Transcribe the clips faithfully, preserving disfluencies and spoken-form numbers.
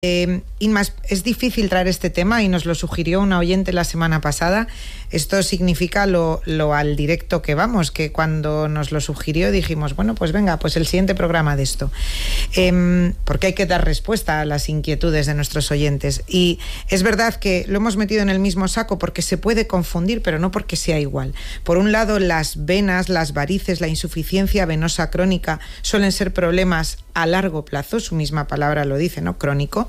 Eh, Inma, es difícil traer este tema y nos lo sugirió una oyente la semana pasada. Esto significa lo, lo al directo que vamos, que cuando nos lo sugirió dijimos, bueno, pues venga, pues el siguiente programa de esto. Eh, porque hay que dar respuesta a las inquietudes de nuestros oyentes. Y es verdad que lo hemos metido en el mismo saco porque se puede confundir, pero no porque sea igual. Por un lado, las venas, las varices, la insuficiencia venosa crónica suelen ser problemas a largo plazo, su misma palabra lo dice, ¿no? Crónico.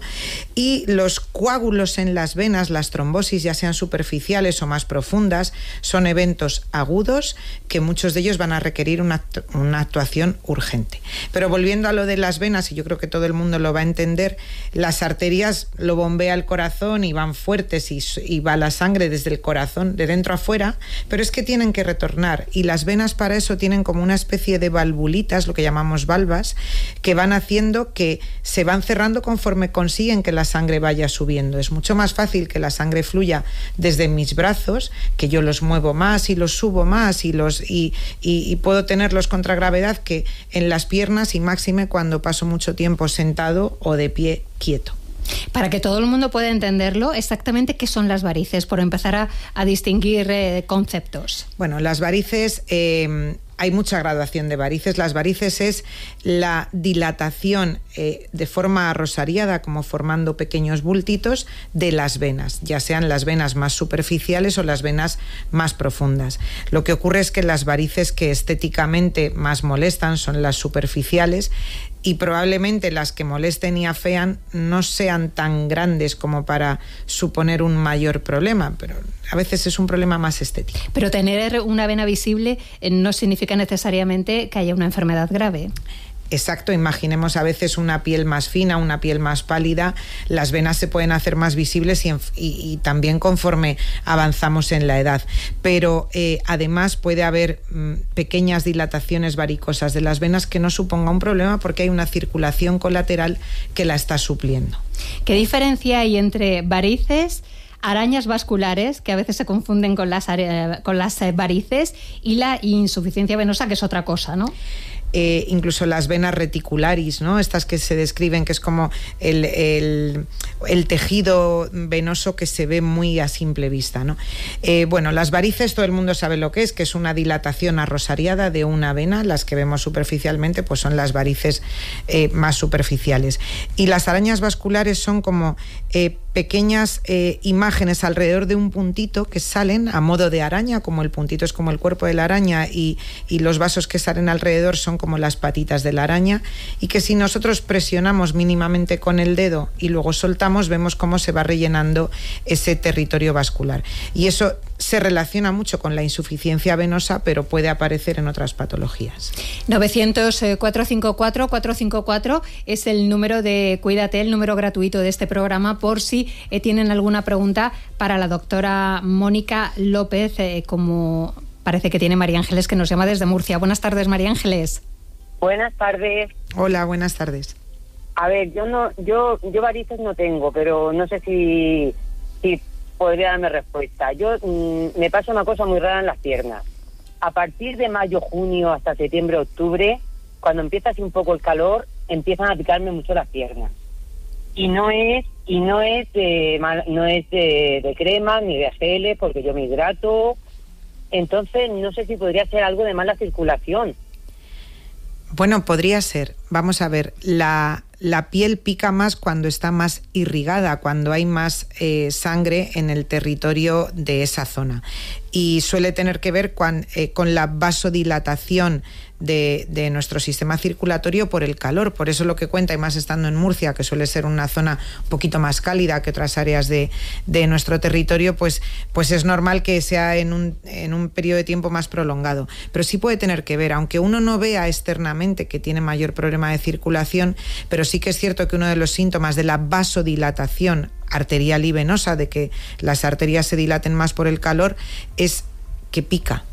Y los coágulos en las venas, las trombosis, ya sean superficiales o más profundas, son eventos agudos que muchos de ellos van a requerir una, una actuación urgente. Pero volviendo a lo de las venas, y yo creo que todo el mundo lo va a entender, las arterias lo bombea el corazón y van fuertes y, y va la sangre desde el corazón, de dentro a fuera, pero es que tienen que retornar y las venas para eso tienen como una especie de valvulitas, lo que llamamos valvas, que van haciendo que se van cerrando conforme consiguen que la sangre vaya subiendo. Es mucho más fácil que la sangre fluya desde mis brazos, que yo los muevo más y los subo más y, los, y, y, y puedo tenerlos contra gravedad, que en las piernas, y máxime cuando paso mucho tiempo sentado o de pie quieto. Para que todo el mundo pueda entenderlo, exactamente qué son las varices, por empezar a, a distinguir eh, conceptos. Bueno, las varices... Eh, Hay mucha graduación de varices. Las varices es la dilatación eh, de forma arrosariada, como formando pequeños bultitos, de las venas, ya sean las venas más superficiales o las venas más profundas. Lo que ocurre es que las varices que estéticamente más molestan son las superficiales, y probablemente las que molesten y afean no sean tan grandes como para suponer un mayor problema, pero a veces es un problema más estético. Pero tener una vena visible no significa necesariamente que haya una enfermedad grave. Exacto, imaginemos a veces una piel más fina, una piel más pálida, las venas se pueden hacer más visibles y, y, y también conforme avanzamos en la edad. Pero eh, además puede haber mm, pequeñas dilataciones varicosas de las venas que no suponga un problema porque hay una circulación colateral que la está supliendo. ¿Qué diferencia hay entre varices, arañas vasculares, que a veces se confunden con las, con las varices, y la insuficiencia venosa, que es otra cosa, ¿no? Eh, incluso las venas reticularis, ¿no? Estas que se describen, que es como el, el, el tejido venoso que se ve muy a simple vista, ¿no? Eh, bueno, las varices todo el mundo sabe lo que es, que es una dilatación arrosariada de una vena. Las que vemos superficialmente pues son las varices eh, más superficiales. Y las arañas vasculares son como eh, pequeñas eh, imágenes alrededor de un puntito que salen a modo de araña, como el puntito es como el cuerpo de la araña y, y los vasos que salen alrededor son como las patitas de la araña, y que si nosotros presionamos mínimamente con el dedo y luego soltamos, vemos cómo se va rellenando ese territorio vascular. Y eso se relaciona mucho con la insuficiencia venosa, pero puede aparecer en otras patologías. novecientos cuatrocientos cincuenta y cuatro cuatrocientos cincuenta y cuatro es el número de Cuídate, el número gratuito de este programa, por si eh, tienen alguna pregunta para la doctora Mónica López, eh, como parece que tiene María Ángeles, que nos llama desde Murcia. Buenas tardes, María Ángeles. Buenas tardes. Hola, buenas tardes. A ver, yo no, yo, yo varices no tengo, pero no sé si, si podría darme respuesta. Yo mmm, me pasa una cosa muy rara en las piernas. A partir de mayo, junio, hasta septiembre, octubre, cuando empieza así un poco el calor, empiezan a picarme mucho las piernas. Y no es, y no es, de, no es de, de crema ni de geles, porque yo me hidrato. Entonces, no sé si podría ser algo de mala circulación. Bueno, podría ser. Vamos a ver, la, la piel pica más cuando está más irrigada, cuando hay más eh, sangre en el territorio de esa zona. Y suele tener que ver con, eh, con la vasodilatación de, de nuestro sistema circulatorio por el calor. Por eso lo que cuenta, y más estando en Murcia, que suele ser una zona un poquito más cálida que otras áreas de, de nuestro territorio, pues, pues es normal que sea en un, en un periodo de tiempo más prolongado. Pero sí puede tener que ver, aunque uno no vea externamente que tiene mayor problema de circulación, pero sí que es cierto que uno de los síntomas de la vasodilatación arterial y venosa, de que las arterias se dilaten más por el calor, es que pica,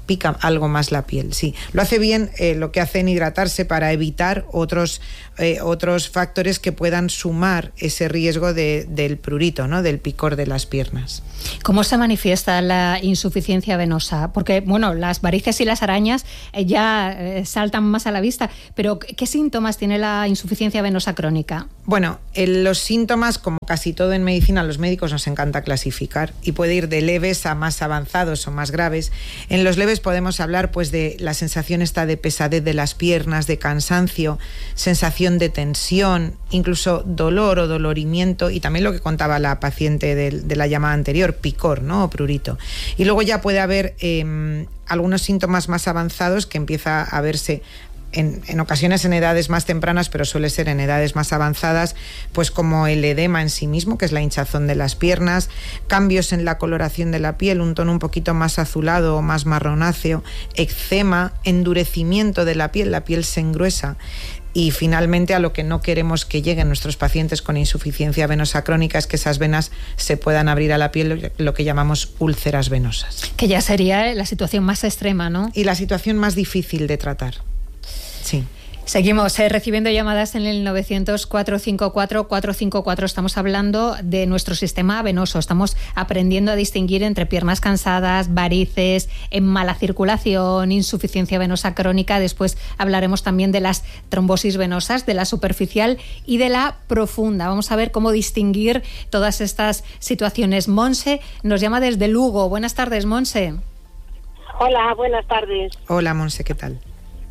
pica algo más la piel, sí. Lo hace bien, eh, lo que hace en hidratarse para evitar otros, eh, otros factores que puedan sumar ese riesgo de, del prurito, ¿no? Del picor de las piernas. ¿Cómo se manifiesta la insuficiencia venosa? Porque, bueno, las varices y las arañas eh, ya eh, saltan más a la vista, pero ¿qué síntomas tiene la insuficiencia venosa crónica? Bueno, el, los síntomas, como casi todo en medicina, a los médicos nos encanta clasificar y puede ir de leves a más avanzados o más graves. En los leves podemos hablar pues de la sensación esta de pesadez de las piernas, de cansancio, sensación de tensión, incluso dolor o dolorimiento, y también lo que contaba la paciente de, de la llamada anterior, picor, ¿no? O prurito. Y luego ya puede haber eh, algunos síntomas más avanzados que empieza a verse En, en ocasiones en edades más tempranas, pero suele ser en edades más avanzadas, pues como el edema en sí mismo, que es la hinchazón de las piernas, cambios en la coloración de la piel, un tono un poquito más azulado o más marronáceo, eczema, endurecimiento de la piel, la piel se engruesa. Y finalmente, a lo que no queremos que lleguen nuestros pacientes con insuficiencia venosa crónica es que esas venas se puedan abrir a la piel, lo que llamamos úlceras venosas. Que ya sería la situación más extrema, ¿no? Y la situación más difícil de tratar. Sí. Seguimos eh, recibiendo llamadas en el novecientos, cuatrocientos cincuenta y cuatro, cuatrocientos cincuenta y cuatro. Estamos hablando de nuestro sistema venoso. Estamos aprendiendo a distinguir entre piernas cansadas, varices, en mala circulación, insuficiencia venosa crónica. Después hablaremos también de las trombosis venosas, de la superficial y de la profunda. Vamos a ver cómo distinguir todas estas situaciones. Monse nos llama desde Lugo. Buenas tardes, Monse. Hola, buenas tardes. Hola, Monse, ¿qué tal?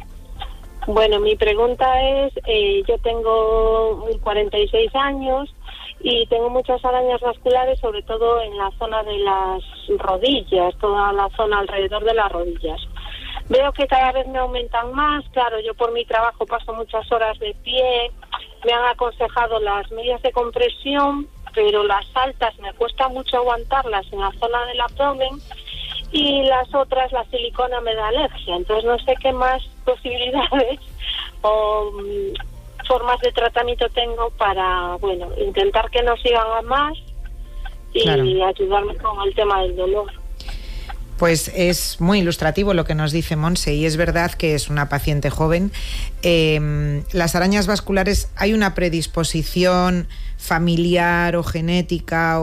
Bueno, mi pregunta es, eh, yo tengo cuarenta y seis años y tengo muchas arañas vasculares, sobre todo en la zona de las rodillas, toda la zona alrededor de las rodillas. Veo que cada vez me aumentan más, claro, yo por mi trabajo paso muchas horas de pie, me han aconsejado las medias de compresión, pero las altas me cuesta mucho aguantarlas en la zona del abdomen, y las otras, la silicona me da alergia. Entonces no sé qué más posibilidades o um, formas de tratamiento tengo para, bueno, intentar que no sigan a más y claro, ayudarme con el tema del dolor. Pues es muy ilustrativo lo que nos dice Monse, y es verdad que es una paciente joven. Eh, las arañas vasculares, hay una predisposición familiar o genética o,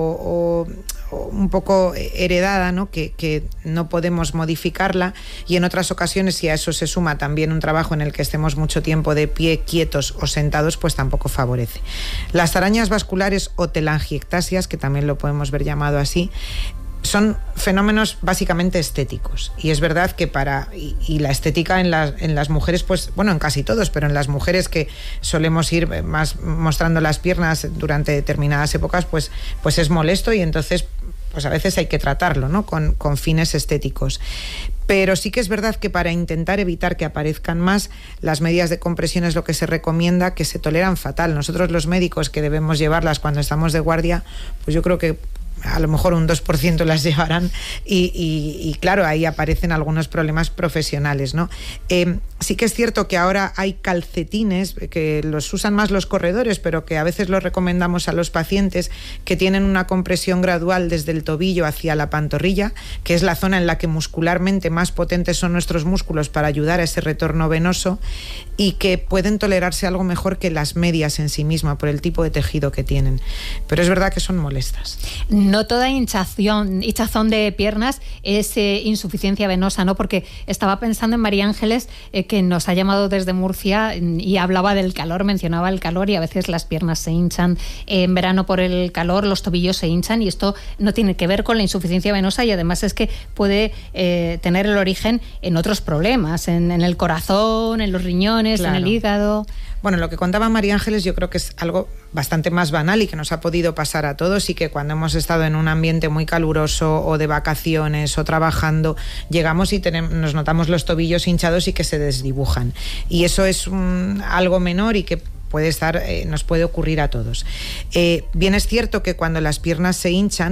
o, o un poco heredada, ¿no? Que, que no podemos modificarla, y en otras ocasiones, si a eso se suma también un trabajo en el que estemos mucho tiempo de pie, quietos o sentados, pues tampoco favorece. Las arañas vasculares o telangiectasias, que también lo podemos ver llamado así, son fenómenos básicamente estéticos, y es verdad que para y, y la estética en las en las mujeres, pues bueno, en casi todos, pero en las mujeres que solemos ir más mostrando las piernas durante determinadas épocas, pues pues es molesto, y entonces pues a veces hay que tratarlo, ¿no? Con, con fines estéticos. Pero sí que es verdad que para intentar evitar que aparezcan más, las medidas de compresión es lo que se recomienda, que se toleran fatal. Nosotros los médicos, que debemos llevarlas cuando estamos de guardia, pues yo creo que a lo mejor un dos por ciento las llevarán, y, y, y claro, ahí aparecen algunos problemas profesionales, ¿no? Eh, sí que es cierto que ahora hay calcetines que los usan más los corredores, pero que a veces los recomendamos a los pacientes, que tienen una compresión gradual desde el tobillo hacia la pantorrilla, que es la zona en la que muscularmente más potentes son nuestros músculos para ayudar a ese retorno venoso, y que pueden tolerarse algo mejor que las medias en sí misma por el tipo de tejido que tienen. Pero es verdad que son molestas. No toda hinchación, hinchazón de piernas es eh, insuficiencia venosa, ¿no? Porque estaba pensando en María Ángeles, eh, que nos ha llamado desde Murcia y hablaba del calor, mencionaba el calor, y a veces las piernas se hinchan en verano por el calor, los tobillos se hinchan, y esto no tiene que ver con la insuficiencia venosa, y además es que puede eh, tener el origen en otros problemas, en, en el corazón, en los riñones, claro, en el hígado. Bueno, lo que contaba María Ángeles yo creo que es algo bastante más banal y que nos ha podido pasar a todos, y que cuando hemos estado en un ambiente muy caluroso o de vacaciones o trabajando, llegamos y tenemos, nos notamos los tobillos hinchados y que se desdibujan. Y eso es un, algo menor y que puede estar, eh, nos puede ocurrir a todos. Eh, bien es cierto que cuando las piernas se hinchan,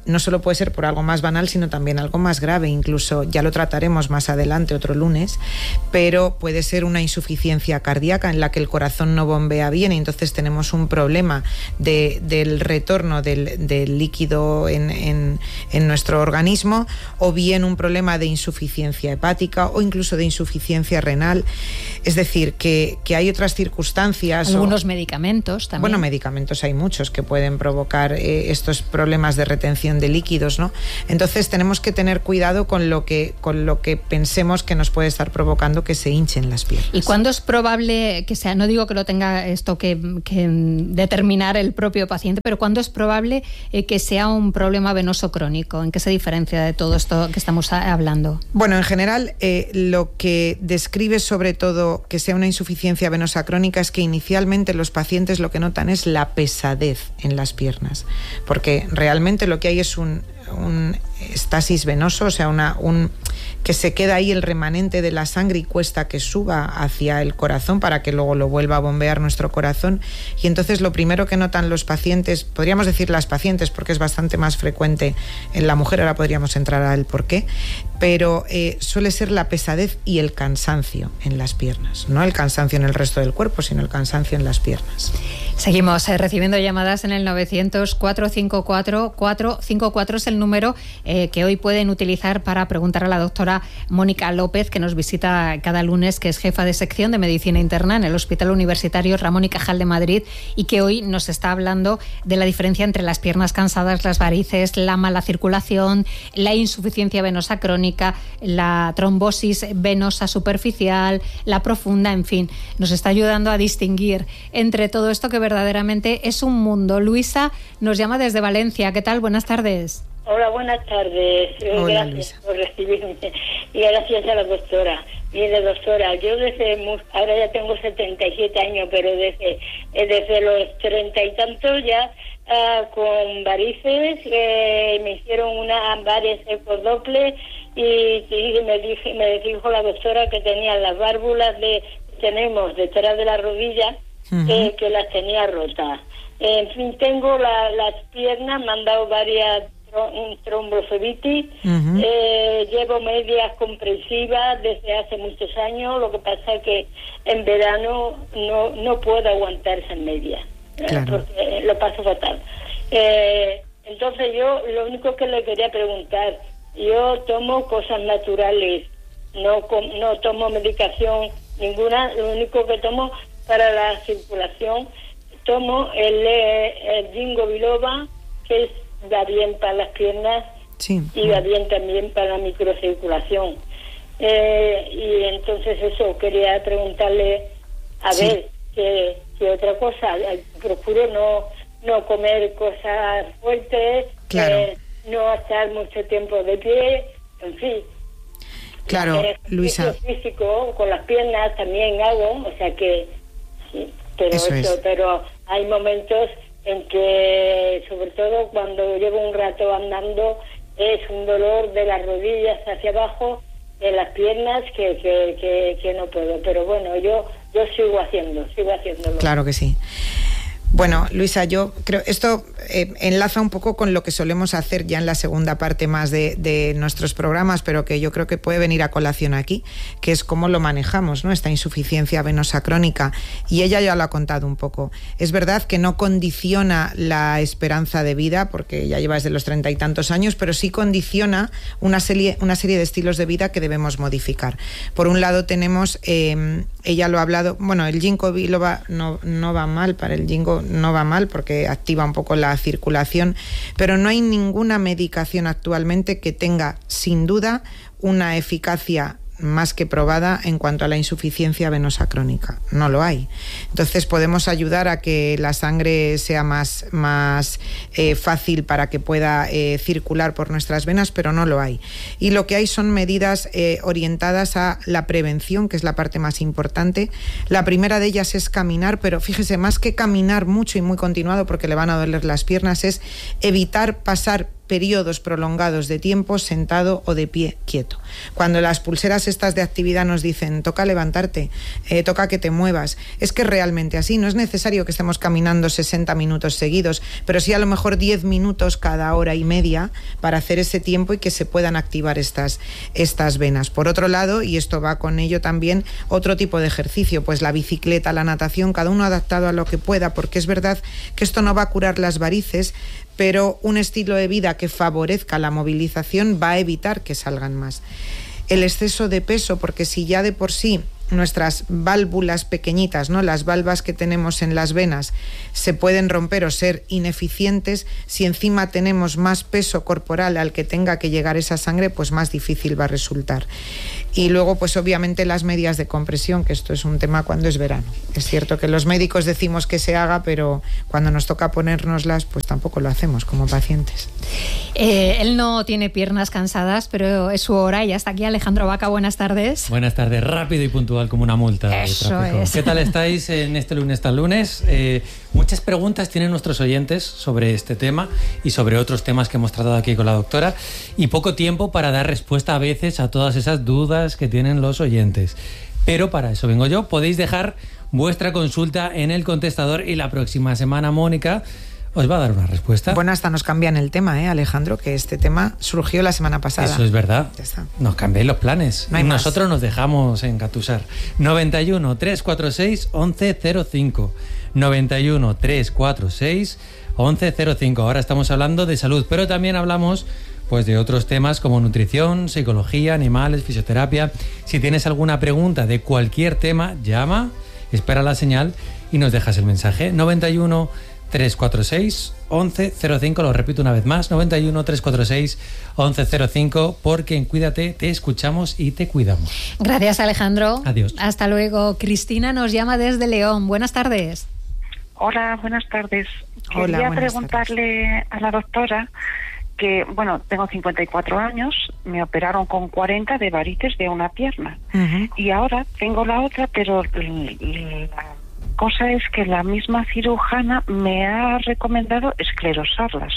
no solo puede ser por algo más banal, sino también algo más grave, incluso ya lo trataremos más adelante otro lunes, pero puede ser una insuficiencia cardíaca en la que el corazón no bombea bien y entonces tenemos un problema de, del retorno del, del líquido en, en, en nuestro organismo, o bien un problema de insuficiencia hepática o incluso de insuficiencia renal. Es decir, que, que hay otras circunstancias. Algunos o, medicamentos también. Bueno, medicamentos hay muchos que pueden provocar eh, estos problemas de retención de líquidos, ¿no? Entonces tenemos que tener cuidado con lo que, con lo que pensemos que nos puede estar provocando que se hinchen las piernas. ¿Y cuándo es probable que sea? No digo que lo tenga esto que, que determinar el propio paciente, pero ¿cuándo es probable eh, que sea un problema venoso crónico? ¿En qué se diferencia de todo esto que estamos hablando? Bueno, en general, eh, lo que describe sobre todo que sea una insuficiencia venosa crónica es que inicialmente los pacientes lo que notan es la pesadez en las piernas, porque realmente lo que hay es un, un estasis venoso, o sea, una, un, que se queda ahí el remanente de la sangre y cuesta que suba hacia el corazón para que luego lo vuelva a bombear nuestro corazón. Y entonces lo primero que notan los pacientes, podríamos decir las pacientes porque es bastante más frecuente en la mujer, ahora podríamos entrar al por qué, pero eh, suele ser la pesadez y el cansancio en las piernas, no el cansancio en el resto del cuerpo, sino el cansancio en las piernas. Seguimos eh, recibiendo llamadas en el novecientos, cuatro cinco cuatro, cuatro cinco cuatro es el número eh, que hoy pueden utilizar para preguntar a la doctora Mónica López, que nos visita cada lunes, que es jefa de sección de Medicina Interna en el Hospital Universitario Ramón y Cajal de Madrid, y que hoy nos está hablando de la diferencia entre las piernas cansadas, las varices, la mala circulación, la insuficiencia venosa crónica, la trombosis venosa superficial, la profunda, en fin, nos está ayudando a distinguir entre todo esto que verdaderamente es un mundo. Luisa nos llama desde Valencia. ¿Qué tal? Buenas tardes. Hola, buenas tardes. Hola, gracias Luisa. por recibirme y gracias a la doctora. Mire, doctora, yo desde, ahora ya tengo setenta y siete años, pero desde, desde los treinta y tantos ya uh, con varices, eh, me hicieron una varices ecodople y, y me, dije, me dijo la doctora que tenía las válvulas de tenemos detrás de la rodilla, uh-huh. eh, que las tenía rotas. En fin, tengo la, las piernas, me han dado varias tromboflebitis, uh-huh. eh, llevo medias comprensivas desde hace muchos años, lo que pasa es que en verano no, no puedo aguantar esas medias, claro. eh, porque lo paso fatal. Eh, entonces yo lo único que le quería preguntar, yo tomo cosas naturales, no, no tomo medicación ninguna, lo único que tomo para la circulación, tomo el, el Ginkgo biloba, que es va bien para las piernas, sí, y va bien también para la microcirculación. Eh, y entonces eso, quería preguntarle, a sí. ver, que, que otra cosa, procuro no, no comer cosas fuertes, claro. eh, no estar mucho tiempo de pie, en fin. Claro, eh, Luisa. Físico, con las piernas también hago, o sea que, sí, pero eso, eso es. pero hay momentos en que, sobre todo cuando llevo un rato andando, es un dolor de las rodillas hacia abajo, de las piernas, que, que, que, que no puedo. Pero bueno, yo, yo sigo haciendo, sigo haciéndolo. Claro que sí. Bueno, Luisa, yo creo esto eh, enlaza un poco con lo que solemos hacer ya en la segunda parte más de, de nuestros programas, pero que yo creo que puede venir a colación aquí, que es cómo lo manejamos, ¿no? Esta insuficiencia venosa crónica. Y ella ya lo ha contado un poco. Es verdad que no condiciona la esperanza de vida, porque ya lleva desde los treinta y tantos años, pero sí condiciona una serie, una serie de estilos de vida que debemos modificar. Por un lado tenemos, eh, ella lo ha hablado, bueno, el Ginkgo biloba no, no va mal para el Ginkgo, no va mal porque activa un poco la circulación, pero no hay ninguna medicación actualmente que tenga, sin duda, una eficacia más que probada en cuanto a la insuficiencia venosa crónica. No lo hay. Entonces podemos ayudar a que la sangre sea más, más eh, fácil para que pueda eh, circular por nuestras venas, pero no lo hay. Y lo que hay son medidas eh, orientadas a la prevención, que es la parte más importante. La primera de ellas es caminar, pero fíjese, más que caminar mucho y muy continuado porque le van a doler las piernas, es evitar pasar periodos prolongados de tiempo sentado o de pie quieto. Cuando las pulseras estas de actividad nos dicen toca levantarte, eh, toca que te muevas, es que realmente así, no es necesario que estemos caminando sesenta minutos seguidos, pero sí a lo mejor diez minutos cada hora y media para hacer ese tiempo y que se puedan activar estas, estas venas. Por otro lado, y esto va con ello también, otro tipo de ejercicio, pues la bicicleta, la natación, cada uno adaptado a lo que pueda, porque es verdad que esto no va a curar las varices, pero un estilo de vida que favorezca la movilización va a evitar que salgan más. El exceso de peso, porque si ya de por sí nuestras válvulas pequeñitas, ¿no?, las valvas que tenemos en las venas, se pueden romper o ser ineficientes, si encima tenemos más peso corporal al que tenga que llegar esa sangre, pues más difícil va a resultar. Y luego, pues obviamente las medias de compresión, que esto es un tema cuando es verano. Es cierto que los médicos decimos que se haga, pero cuando nos toca ponérnoslas, pues tampoco lo hacemos como pacientes. Eh, él no tiene piernas cansadas, pero es su hora. Y hasta aquí Alejandro Vaca, buenas tardes. Buenas tardes, rápido y puntual como una multa. Eso es. ¿Qué tal estáis en este lunes tan lunes? Eh, muchas preguntas tienen nuestros oyentes sobre este tema y sobre otros temas que hemos tratado aquí con la doctora, y poco tiempo para dar respuesta a veces a todas esas dudas que tienen los oyentes. Pero para eso vengo yo. Podéis dejar vuestra consulta en el contestador y la próxima semana Mónica os va a dar una respuesta. Bueno, hasta nos cambian el tema, ¿eh, Alejandro? Que este tema surgió la semana pasada. Eso es verdad. Ya está. Nos cambiáis los planes. No hay Nosotros más. nos dejamos engatusar. noventa y uno, trescientos cuarenta y seis, once cero cinco. noventa y uno, trescientos cuarenta y seis, once cero cinco. Ahora estamos hablando de salud, pero también hablamos pues de otros temas como nutrición, psicología, animales, fisioterapia. Si tienes alguna pregunta de cualquier tema, llama, espera la señal y nos dejas el mensaje. noventa y uno, trescientos cuarenta y seis, once cero cinco, lo repito una vez más, noventa y uno, trescientos cuarenta y seis, once cero cinco, porque en Cuídate te escuchamos y te cuidamos. Gracias, Alejandro. Adiós. Hasta luego. Cristina nos llama desde León. Buenas tardes. Hola, buenas tardes. Hola, Quería buenas preguntarle tardes. a la doctora que, bueno, tengo cincuenta y cuatro años, me operaron con cuarenta de varices de una pierna. Uh-huh. Y ahora tengo la otra, pero l- l- la cosa es que la misma cirujana me ha recomendado esclerosarlas.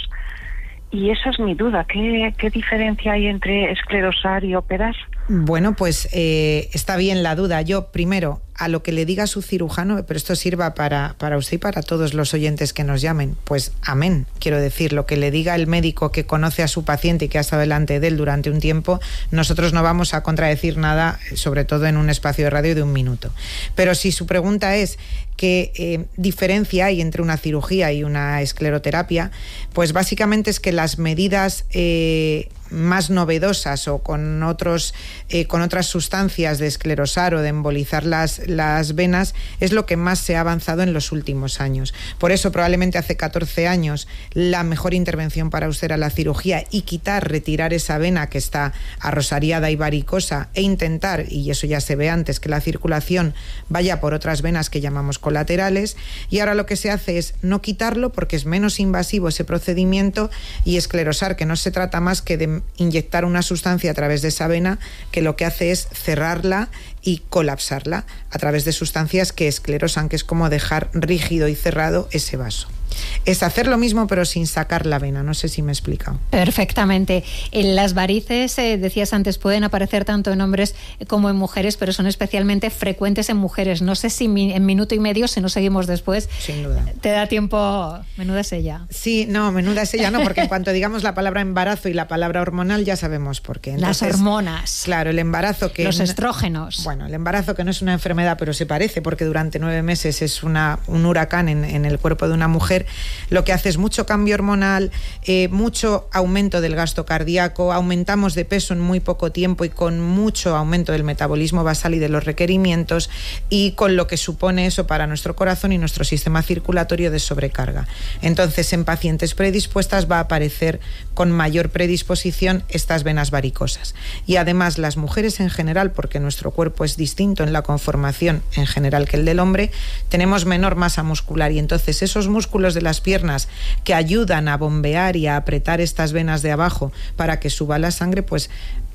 Y esa es mi duda. ¿Qué, qué diferencia hay entre esclerosar y operar? Bueno, pues eh, está bien la duda. Yo, primero, a lo que le diga su cirujano, pero esto sirva para, para usted y para todos los oyentes que nos llamen, pues amén. Quiero decir, lo que le diga el médico que conoce a su paciente y que ha estado delante de él durante un tiempo, nosotros no vamos a contradecir nada, sobre todo en un espacio de radio de un minuto. Pero si su pregunta es qué eh, diferencia hay entre una cirugía y una escleroterapia, pues básicamente es que las medidas eh, más novedosas o con otros eh, con otras sustancias de esclerosar o de embolizar las, las venas es lo que más se ha avanzado en los últimos años. Por eso probablemente hace catorce años la mejor intervención para usted era la cirugía y quitar, retirar esa vena que está arrosariada y varicosa e intentar, y eso ya se ve antes, que la circulación vaya por otras venas que llamamos colaterales, y ahora lo que se hace es no quitarlo porque es menos invasivo ese procedimiento, y esclerosar, que no se trata más que de inyectar una sustancia a través de esa vena que lo que hace es cerrarla y colapsarla a través de sustancias que esclerosan, que es como dejar rígido y cerrado ese vaso. Es hacer lo mismo pero sin sacar la vena, no sé si me he explicado. Perfectamente. En las varices, eh, decías antes, pueden aparecer tanto en hombres como en mujeres, pero son especialmente frecuentes en mujeres. No sé si mi, en minuto y medio, si no seguimos después, sin duda, te da tiempo. Menuda es ella. Sí, no, menuda es ella no, porque en cuanto digamos la palabra embarazo y la palabra hormonal ya sabemos por qué. Entonces, las hormonas. Claro, el embarazo que... Los estrógenos. Bueno, el embarazo que no es una enfermedad, pero se parece, porque durante nueve meses es una, un huracán en, en el cuerpo de una mujer. Lo que hace es mucho cambio hormonal, eh, mucho aumento del gasto cardíaco, aumentamos de peso en muy poco tiempo y con mucho aumento del metabolismo basal y de los requerimientos, y con lo que supone eso para nuestro corazón y nuestro sistema circulatorio de sobrecarga. Entonces, en pacientes predispuestas va a aparecer con mayor predisposición estas venas varicosas. Y además las mujeres en general, porque nuestro cuerpo es distinto en la conformación en general que el del hombre, tenemos menor masa muscular, y entonces esos músculos de las piernas que ayudan a bombear y a apretar estas venas de abajo para que suba la sangre, pues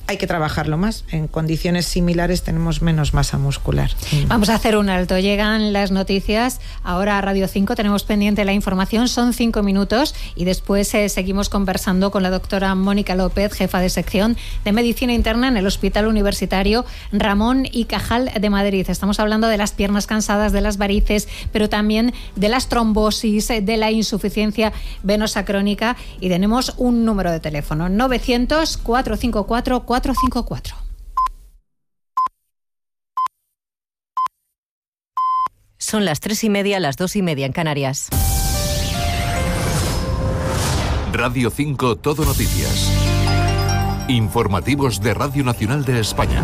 hay que trabajarlo más. En condiciones similares tenemos menos masa muscular. Vamos a hacer un alto. Llegan las noticias. Ahora a Radio cinco tenemos pendiente la información. Son cinco minutos y después eh, seguimos conversando con la doctora Mónica López, jefa de sección de Medicina Interna en el Hospital Universitario Ramón y Cajal de Madrid. Estamos hablando de las piernas cansadas, de las varices, pero también de las trombosis, de la insuficiencia venosa crónica, y tenemos un número de teléfono: novecientos, cuatrocientos cincuenta y cuatro, cuatrocientos cincuenta y cuatro. Son las tres y media, las dos y media en Canarias. Radio cinco Todo Noticias. Informativos de Radio Nacional de España.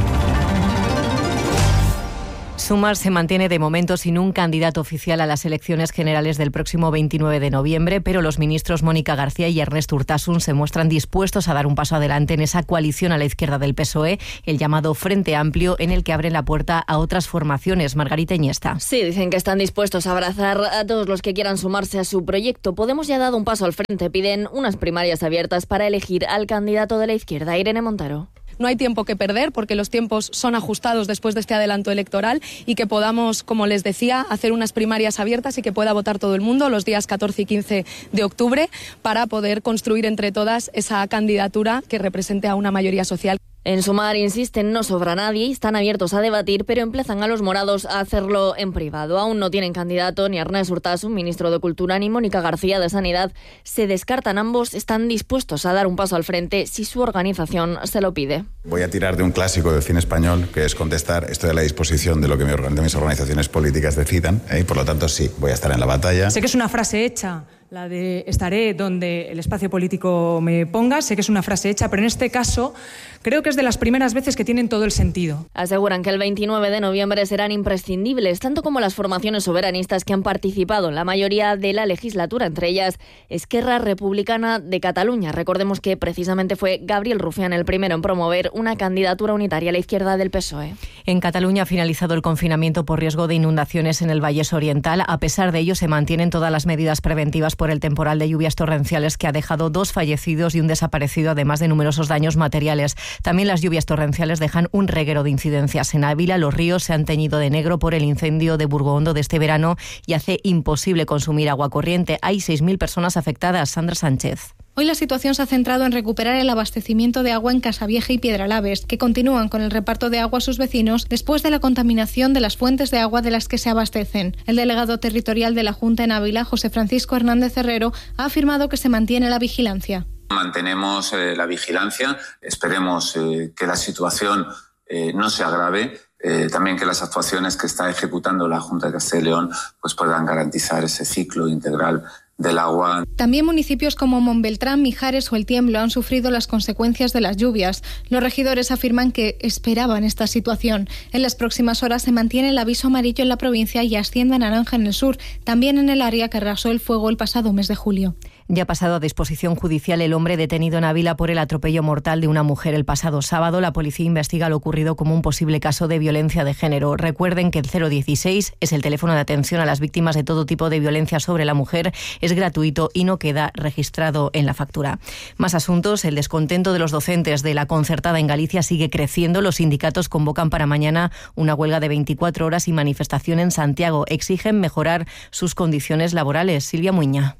Sumar se mantiene de momento sin un candidato oficial a las elecciones generales del próximo veintinueve de noviembre, pero los ministros Mónica García y Ernest Urtasun se muestran dispuestos a dar un paso adelante en esa coalición a la izquierda del P S O E, el llamado Frente Amplio, en el que abren la puerta a otras formaciones. Margarita Iniesta. Sí, dicen que están dispuestos a abrazar a todos los que quieran sumarse a su proyecto. Podemos ya ha dado un paso al frente. Piden unas primarias abiertas para elegir al candidato de la izquierda. Irene Montaro. No hay tiempo que perder porque los tiempos son ajustados después de este adelanto electoral, y que podamos, como les decía, hacer unas primarias abiertas y que pueda votar todo el mundo los días catorce y quince de octubre para poder construir entre todas esa candidatura que represente a una mayoría social. En Sumar insisten, no sobra nadie y están abiertos a debatir, pero emplazan a los morados a hacerlo en privado. Aún no tienen candidato ni Ernest Urtasun, ministro de Cultura, ni Mónica García de Sanidad. Se descartan ambos, están dispuestos a dar un paso al frente si su organización se lo pide. Voy a tirar de un clásico del cine español, que es contestar: estoy a la disposición de lo que mis organizaciones políticas decidan, ¿eh? Y por lo tanto sí, voy a estar en la batalla. Sé que es una frase hecha, la de estaré donde el espacio político me ponga. Sé que es una frase hecha, pero en este caso creo que es de las primeras veces que tienen todo el sentido. Aseguran que el veintinueve de noviembre serán imprescindibles, tanto como las formaciones soberanistas que han participado en la mayoría de la legislatura, entre ellas Esquerra Republicana de Cataluña. Recordemos que precisamente fue Gabriel Rufián el primero en promover una candidatura unitaria a la izquierda del P S O E. En Cataluña ha finalizado el confinamiento por riesgo de inundaciones en el Vallés Oriental. A pesar de ello, se mantienen todas las medidas preventivas por el temporal de lluvias torrenciales que ha dejado dos fallecidos y un desaparecido, además de numerosos daños materiales. También las lluvias torrenciales dejan un reguero de incidencias. En Ávila, los ríos se han teñido de negro por el incendio de Burgondo de este verano y hace imposible consumir agua corriente. Hay seis mil personas afectadas. Sandra Sánchez. Hoy la situación se ha centrado en recuperar el abastecimiento de agua en Casavieja y Piedralaves, que continúan con el reparto de agua a sus vecinos después de la contaminación de las fuentes de agua de las que se abastecen. El delegado territorial de la Junta en Ávila, José Francisco Hernández Herrero, ha afirmado que se mantiene la vigilancia. Mantenemos eh, la vigilancia, esperemos eh, que la situación eh, no se agrave. Eh, también que las actuaciones que está ejecutando la Junta de Castilla y León pues puedan garantizar ese ciclo integral del agua. También municipios como Montbeltrán, Mijares o El Tiemblo han sufrido las consecuencias de las lluvias. Los regidores afirman que esperaban esta situación. En las próximas horas se mantiene el aviso amarillo en la provincia y asciende a naranja en el sur, también en el área que arrasó el fuego el pasado mes de julio. Ya ha pasado a disposición judicial el hombre detenido en Ávila por el atropello mortal de una mujer el pasado sábado. La policía investiga lo ocurrido como un posible caso de violencia de género. Recuerden que el cero dieciséis es el teléfono de atención a las víctimas de todo tipo de violencia sobre la mujer. Es gratuito y no queda registrado en la factura. Más asuntos. El descontento de los docentes de la concertada en Galicia sigue creciendo. Los sindicatos convocan para mañana una huelga de veinticuatro horas y manifestación en Santiago. Exigen mejorar sus condiciones laborales. Silvia Muiña.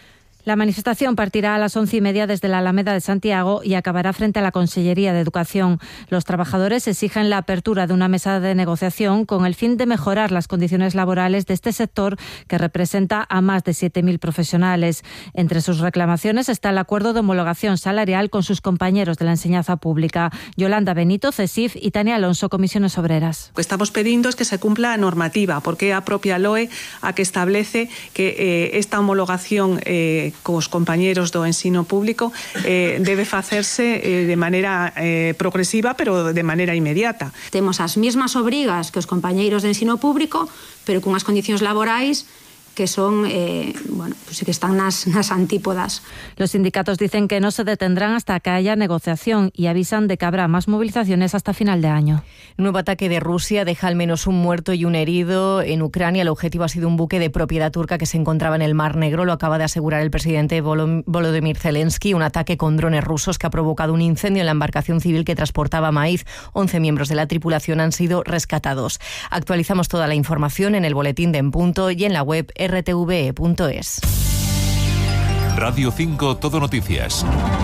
La manifestación partirá a las once y media desde la Alameda de Santiago y acabará frente a la Consellería de Educación. Los trabajadores exigen la apertura de una mesa de negociación con el fin de mejorar las condiciones laborales de este sector que representa a más de siete mil profesionales. Entre sus reclamaciones está el acuerdo de homologación salarial con sus compañeros de la enseñanza pública. Yolanda Benito, CESIF, y Tania Alonso, Comisiones Obreras. Lo que estamos pidiendo es que se cumpla la normativa, porque apropia L O E a que establece que eh, esta homologación eh, cos compañeros do ensino público eh, debe facerse eh, de maneira eh, progresiva, pero de maneira inmediata. Temos as mesmas obrigas que os compañeiros de ensino público, pero cunhas condicións laborais que son, eh, bueno, pues que están nas, nas antípodas. Los sindicatos dicen que no se detendrán hasta que haya negociación y avisan de que habrá más movilizaciones hasta final de año. Nuevo ataque de Rusia deja al menos un muerto y un herido en Ucrania. El objetivo ha sido un buque de propiedad turca que se encontraba en el Mar Negro. Lo acaba de asegurar el presidente Volodymyr Zelensky. Un ataque con drones rusos que ha provocado un incendio en la embarcación civil que transportaba maíz. once miembros de la tripulación han sido rescatados. Actualizamos toda la información en el boletín de En Punto y en la web r t v e punto es. Radio cinco Todo Noticias.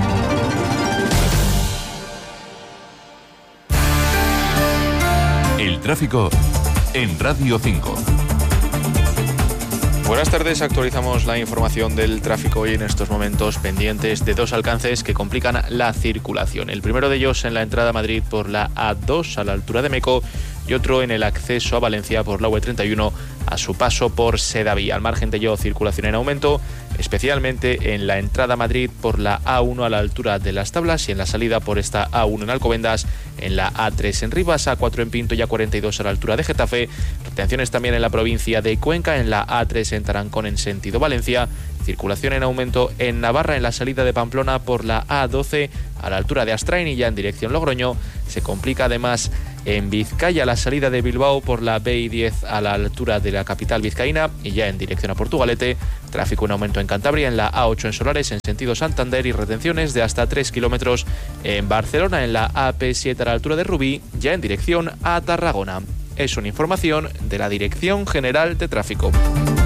El tráfico en Radio cinco. Buenas tardes, actualizamos la información del tráfico y en estos momentos pendientes de dos alcances que complican la circulación. El primero de ellos en la entrada a Madrid por la A dos a la altura de Meco y otro en el acceso a Valencia por la U treinta y uno a su paso por Sedaví. Al margen de ello, circulación en aumento, especialmente en la entrada a Madrid por la A uno a la altura de Las Tablas y en la salida por esta A uno en Alcobendas, en la A tres en Rivas, A cuatro en Pinto y A cuarenta y dos a la altura de Getafe. Retenciones también en la provincia de Cuenca, en la A tres en Tarancón en sentido Valencia. Circulación en aumento en Navarra en la salida de Pamplona por la A doce a la altura de Astrain y ya en dirección Logroño. Se complica además en Vizcaya la salida de Bilbao por la B I diez a la altura de la capital vizcaína y ya en dirección a Portugalete. Tráfico en aumento en Cantabria en la A ocho en Solares en sentido Santander y retenciones de hasta tres kilómetros en Barcelona en la A P siete a la altura de Rubí, ya en dirección a Tarragona. Es una información de la Dirección General de Tráfico.